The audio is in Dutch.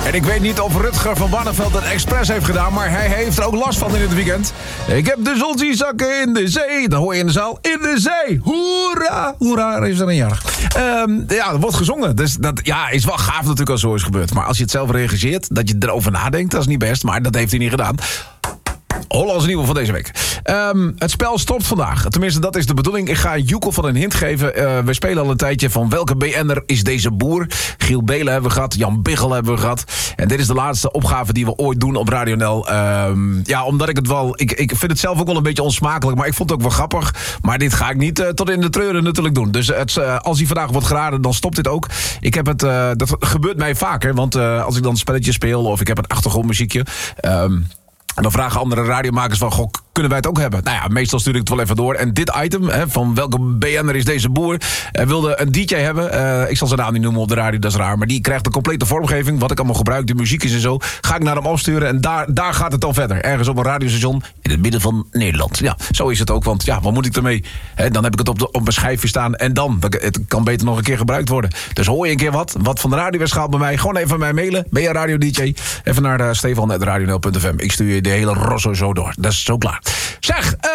En ik weet niet of Rutger van Barneveld het expres heeft gedaan, maar hij heeft er ook last van in het weekend. Ik heb de zon zien zakken in de zee. Dan hoor je in de zaal, in de zee. Hoera, hoera, er is er een jaar. Ja, er wordt gezongen. Dus dat is wel gaaf natuurlijk als zo is gebeurd. Maar als je het zelf regisseert, dat je erover nadenkt, dat is niet best. Maar dat heeft hij niet gedaan. Hollands nieuwe van deze week. Het spel stopt vandaag. Tenminste, dat is de bedoeling. Ik ga Joekel van een hint geven. We spelen al een tijdje van welke BN'er is deze boer. Giel Belen hebben we gehad. Jan Biggel hebben we gehad. En dit is de laatste opgave die we ooit doen op Radio NL. Omdat ik het wel... Ik vind het zelf ook wel een beetje onsmakelijk. Maar ik vond het ook wel grappig. Maar dit ga ik niet tot in de treuren natuurlijk doen. Dus als hij vandaag wordt geraden, dan stopt dit ook. Ik heb het... dat gebeurt mij vaker. Want als ik dan spelletjes speel of ik heb een achtergrondmuziekje... En dan vragen andere radiomakers van, goh, kunnen wij het ook hebben? Nou ja, meestal stuur ik het wel even door. En dit item, van welke BN'er is deze boer, wilde een DJ hebben. Ik zal zijn naam niet noemen op de radio, dat is raar. Maar die krijgt de complete vormgeving, wat ik allemaal gebruik, de muziek is en zo. Ga ik naar hem opsturen en daar gaat het dan verder. Ergens op een radiostation in het midden van Nederland. Ja, zo is het ook, want ja, wat moet ik ermee? Dan heb ik het op mijn schijfje staan en dan. Het kan beter nog een keer gebruikt worden. Dus hoor je een keer wat van de radio is gehaald bij mij, gewoon even mij mailen. Ben je radio-dj? Even naar Stefan@radionl.fm. Ik stuur je de hele rosso zo door. Dat is zo klaar. Zeg,